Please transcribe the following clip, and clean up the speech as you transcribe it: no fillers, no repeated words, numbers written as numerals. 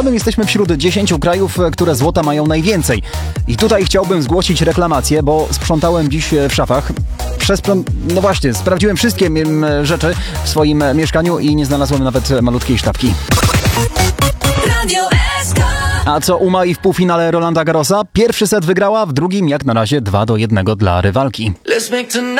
samym jesteśmy wśród 10 krajów, które złota mają najwięcej. I tutaj chciałbym zgłosić reklamację, bo sprzątałem dziś w szafach. No właśnie, sprawdziłem wszystkie rzeczy w swoim mieszkaniu i nie znalazłem nawet malutkiej sztabki. A co u Mai w półfinale Rolanda Garrosa? Pierwszy set wygrała, w drugim jak na razie 2-1 dla rywalki.